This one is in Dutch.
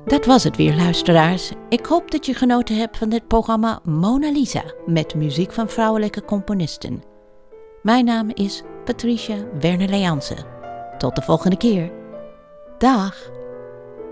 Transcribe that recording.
Dat was het weer, luisteraars. Ik hoop dat je genoten hebt van dit programma Mona Lisa met muziek van vrouwelijke componisten. Mijn naam is Patricia Werner-Leanse. Tot de volgende keer. Dag!